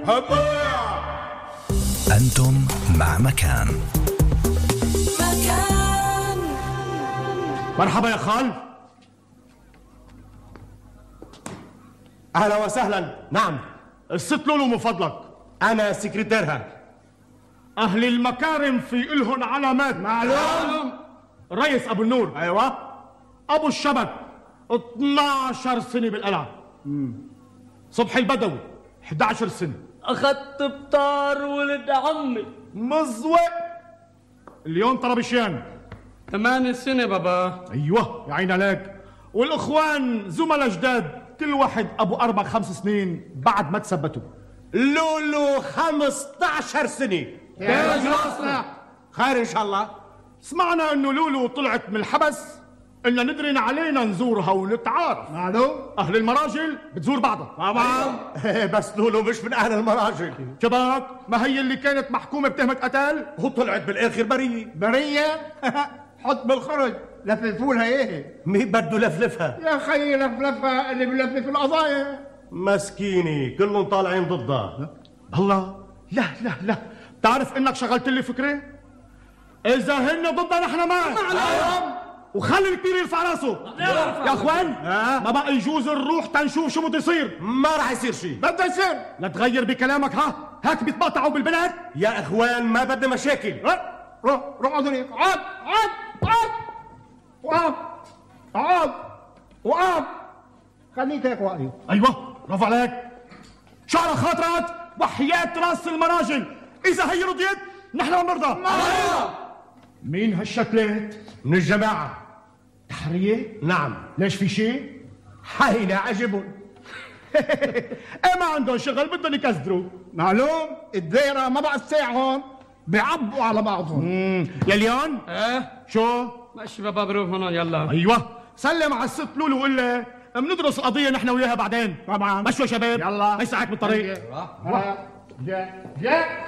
أنتم مع مكان. مرحبا يا خال. أهلا وسهلا. نعم، الست لولو من فضلك. أنا سكرتيرها. أهل المكارم في إلهن علامات. معلوم. الرئيس أبو النور. أيوة. أبو الشبك 12 سنة بالقلعة. صبحي البدوي 11 سنة. أخذت بطار ولد عمي مزوق. اليوم طربشيان 8 سنة بابا. أيوة يا عين عليك. والإخوان زملاء جداد، كل واحد أبو 4-5 سنين بعد ما تثبتوا. لولو 15 سنة. خير إن شاء الله. سمعنا إنه لولو طلعت من الحبس، إننا ندرن علينا نزورها ونتعارف. معلوم. أهل المراجل بتزور بعضها طبعا. بس لولو مش من أهل المراجل. شباك، ما هي اللي كانت محكومة بتهمة قتال وطلعت بالآخر برية. برية. حط بالخرج لفلفولها ايه. مين بده لفلفها؟ يا خي لفلفها اللي بلفلف القضايا. مسكينة كلهم طالعين ضدها. الله. لا لا لا، بتعرف إنك شغلت لي فكرة؟ إذا هن ضدنا نحن معك. وخلي الكبير يرفع راسه. يا اخوان، ما بقى يجوز نروح تنشوف شو بده يصير. ما راح يصير شيء. بده يصير. لا تغير بكلامك. هاك بيتقاطعوا بالبلد. يا اخوان ما بدنا مشاكل. روح اقعد هنيك. اقعد وقف. خليك هيك واقف. ايوه برافو عليك. شو على خاطرك وحياة راس المراجل، اذا هي رضيت نحن ما بنرضى. مين هالشكلات؟ من الجماعة. تحرية؟ نعم. ليش في شيء؟ حينا عجبهم. ايه ما عندهم شغل بدهم يكسدروا. معلوم. الدايرة ما بقى الساعة هون بيعبوا على بعضهم. يا ليون. شو؟ ماشي بابا بروح هون يلا. ايوه سلم على الست لولو وقول لها بندرس القضية نحن وياها بعدين. طبعا. مشوا يا شباب. يلا. هي ساعات بالطريق. جاء.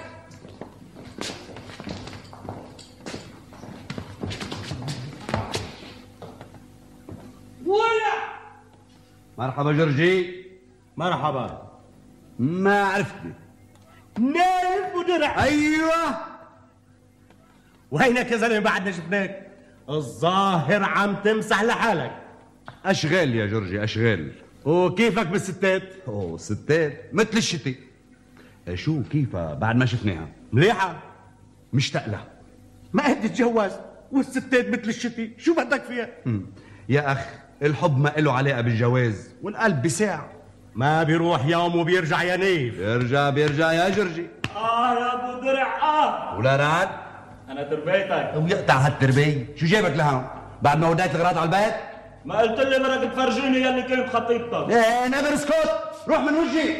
مرحبا جورجي. مرحبا. ما عرفتني. نايف ودرع. ايوه. وينك يا زلمه بعدنا شفناك؟ الظاهر عم تمسح لحالك. اشغال يا جورجي اشغال. وكيفك بالستات؟ اوه ستات مثل الشتي. شو كيفها بعد ما شفناها؟ مليحه. مشتاق لها. ما قد تتجوز والستات مثل الشتي، شو بدك فيها؟ يا اخ الحب ما له علاقه بالجواز، والقلب بساع. ما بيروح يوم وبيرجع يا نيف. بيرجع يا جورجي. يا ابو درع. ولا راد انا تربيتك. ويقطع هالتربيه. شو جايبك لهون بعد ما وديت الغراض على البيت؟ ما قلت لي بدك تفرجيني يلي كنت خطيبتك. ايه نبر اسكت. روح من وجهي.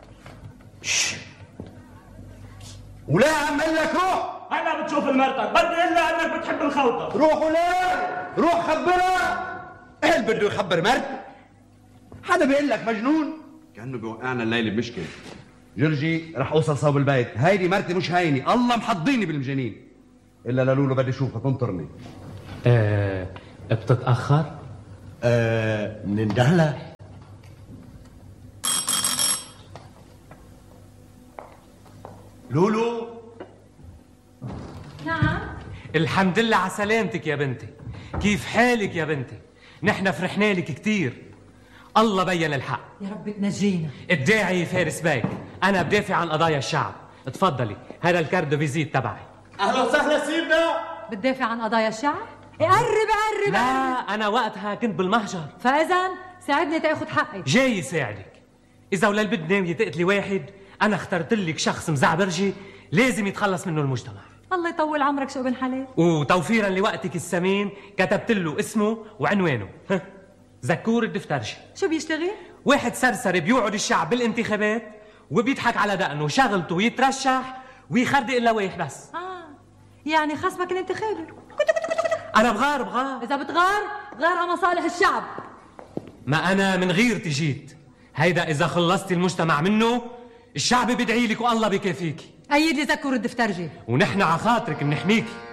ولا عم قال لك روح. هلا بتشوف المرتك، بدي الا انك بتحب الخوطه. روح ولا روح خبرها. ايه اللي بده يخبر مرته؟ حدا بيقول لك مجنون؟ كانه بيوقعنا الليله بمشكله. جورجي رح اوصل صوب البيت. هيدي مرتي مش هيني، الله محضيني بالمجانين. الا لولو بدي اشوفها تنطرني. بتتاخر؟ نندهلها. لولو. نعم. الحمد لله على سلامتك يا بنتي. كيف حالك يا بنتي؟ نحن فرحنا لك كتير. الله بين الحق. يا رب تنجينا. الداعي فارس باك، أنا بدافع عن قضايا الشعب. اتفضلي، هذا الكارد فيزيت تبعي. أهلا وسهلا سيدنا. بتدافع عن قضايا الشعب؟ قرب. لا أنا وقتها كنت بالمهجر. فإذا ساعدني تاخد حقي. جاي يساعدك. إذا ولا البد ناوية تقتلي واحد، أنا اخترت لك شخص مزعبرجي لازم يتخلص منه المجتمع. الله يطول عمرك شو ابن حلال. وتوفيرا لوقتك الثمين كتبت له اسمه وعنوانه. زكور الدفترجي. شو بيشتغل؟ واحد سرسري بيوعد الشعب بالانتخابات وبيضحك على دقنه، شغلته يترشح ويخردق الا واحد بس. يعني خصمك الانتخابي. انا بغار. اذا بتغار غار على مصالح الشعب. ما انا من غيرتي جيت. هيدا اذا خلصتي المجتمع منه الشعب بيدعي لك والله بكافيكي. ايد لي زكور الدفترجي. ونحن على خاطرك بنحميكي.